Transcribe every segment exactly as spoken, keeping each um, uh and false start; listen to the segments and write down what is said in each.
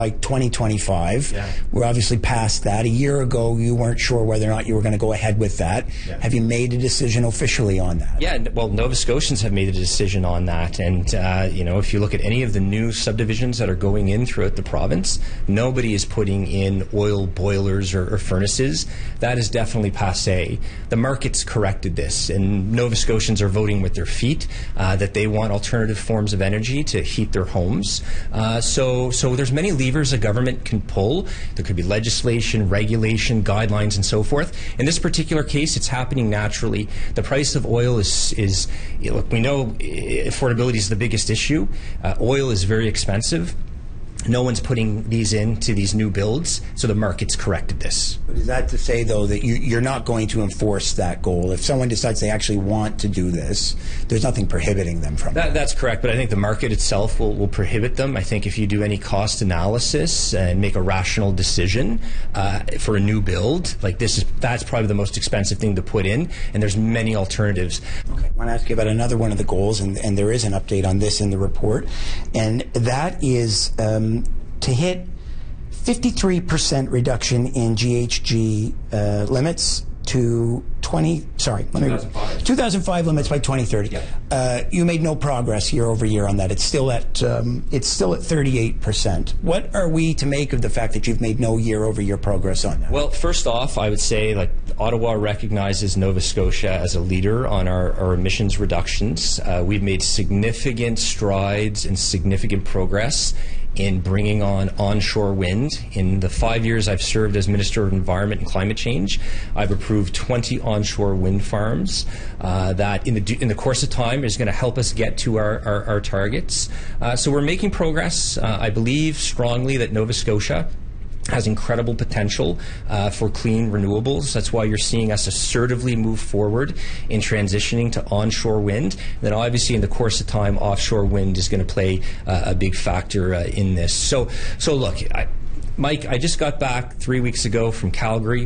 By twenty twenty-five, yeah. We're obviously past that. A year ago, you weren't sure whether or not you were going to go ahead with that. Yeah. Have you made a decision officially on that? Yeah, well, Nova Scotians have made a decision on that. And, uh, you know, if you look at any of the new subdivisions that are going in throughout the province, nobody is putting in oil boilers or, or furnaces. That is definitely passé. The market's corrected this, and Nova Scotians are voting with their feet uh, that they want alternative forms of energy to heat their homes. Uh, so, so there's many levers a government can pull. There could be legislation, regulation, guidelines, and so forth. In this particular case, it's happening naturally. The price of oil is, is look, we know affordability is the biggest issue. Uh, oil is very expensive. No one's putting these into these new builds, so the market's corrected this. But is that to say, though, that you, you're not going to enforce that goal? If someone decides they actually want to do this, there's nothing prohibiting them from that. it. That's correct, but I think the market itself will, will prohibit them. I think if you do any cost analysis and make a rational decision uh, for a new build, like this is that's probably the most expensive thing to put in, and there's many alternatives. Okay, I want to ask you about another one of the goals, and, and there is an update on this in the report, and that is um, to hit fifty-three percent reduction in G H G uh, limits to twenty. Sorry, let me. two thousand five. two thousand five limits by twenty thirty. Yep. Uh, you made no progress year over year on that. It's still at um, it's still at thirty-eight percent. What are we to make of the fact that you've made no year over year progress on that? Well, first off, I would say like Ottawa recognizes Nova Scotia as a leader on our, our emissions reductions. Uh, we've made significant strides and significant progress in bringing on onshore wind. In the five years I've served as Minister of Environment and Climate Change, I've approved twenty onshore wind farms uh, that in the, in the course of time is going to help us get to our, our, our targets. Uh, so we're making progress. Uh, I believe strongly that Nova Scotia has incredible potential uh, for clean renewables. That's why you're seeing us assertively move forward in transitioning to onshore wind. And then obviously in the course of time, offshore wind is going to play uh, a big factor uh, in this. So, so look, I, Mike, I just got back three weeks ago from Calgary.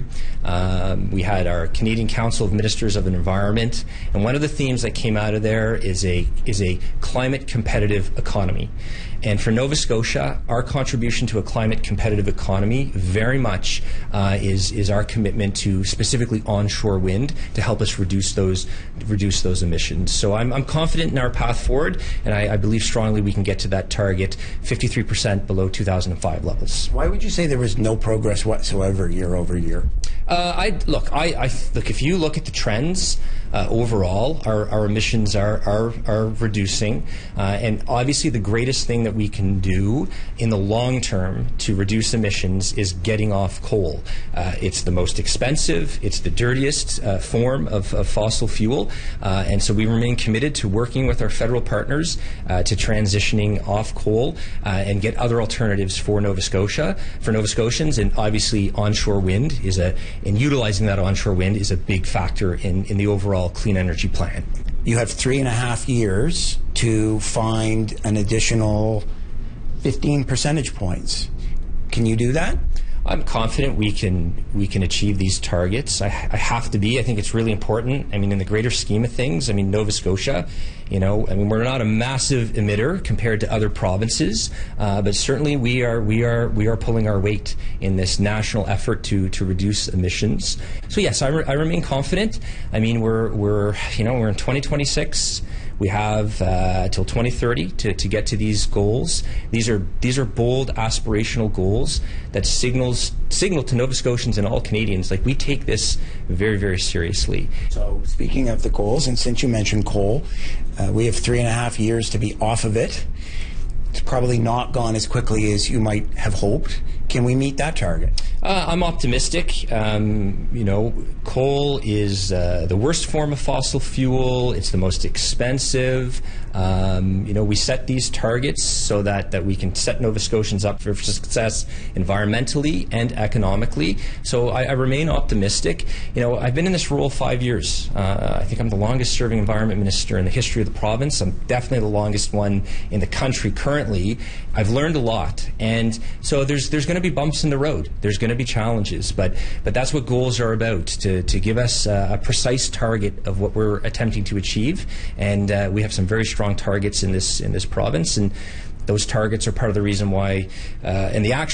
Um, we had our Canadian Council of Ministers of the Environment, and one of the themes that came out of there is a is a climate competitive economy. And for Nova Scotia, our contribution to a climate competitive economy very much uh, is is our commitment to specifically onshore wind to help us reduce those reduce those emissions. So I'm, I'm confident in our path forward, and I, I believe strongly we can get to that target, fifty-three percent below two thousand five levels. Why would you say there was no progress whatsoever year over year? Uh, I look. I, I look. If you look at the trends uh, overall, our, our emissions are are, are reducing, uh, and obviously the greatest thing that we can do in the long term to reduce emissions is getting off coal. Uh, it's the most expensive. It's the dirtiest uh, form of, of fossil fuel, uh, and so we remain committed to working with our federal partners uh, to transitioning off coal uh, and get other alternatives for Nova Scotia, for Nova Scotians, and obviously onshore wind is a and utilizing that onshore wind is a big factor in, in the overall clean energy plan. You have three and a half years to find an additional fifteen percentage points. Can you do that? I'm confident we can we can achieve these targets. I, I have to be. I think it's really important. I mean, in the greater scheme of things, I mean, Nova Scotia, you know, I mean, we're not a massive emitter compared to other provinces, uh, but certainly we are we are we are pulling our weight in this national effort to to reduce emissions. So yes, I, re I remain confident. I mean, we're we're you know we're in twenty twenty-six. We have uh, till twenty thirty to, to get to these goals. These are these are bold, aspirational goals that signals signal to Nova Scotians and all Canadians like we take this very, very seriously. So speaking of the goals, and since you mentioned coal, uh, we have three and a half years to be off of it. It's probably not gone as quickly as you might have hoped. Can we meet that target? Uh, I'm optimistic. Um, you know, coal is uh, the worst form of fossil fuel. It's the most expensive. Um, you know, we set these targets so that, that we can set Nova Scotians up for success environmentally and economically. So I, I remain optimistic. You know, I've been in this role five years. Uh, I think I'm the longest serving environment minister in the history of the province. I'm definitely the longest one in the country currently. I've learned a lot. And so there's, there's going to be bumps in the road. There's going to be challenges, but but that's what goals are about, to, to give us uh, a precise target of what we're attempting to achieve. And uh, we have some very strong targets in this in this province, and those targets are part of the reason why, uh, and the action